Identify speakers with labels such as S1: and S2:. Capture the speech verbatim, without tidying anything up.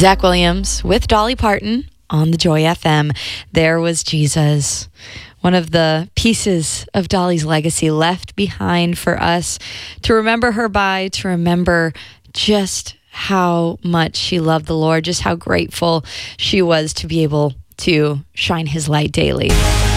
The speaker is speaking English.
S1: Zach Williams with Dolly Parton on the Joy F M. There was Jesus, one of the pieces of Dolly's legacy left behind for us to remember her by, to remember just how much she loved the Lord, just how grateful she was to be able to shine his light daily.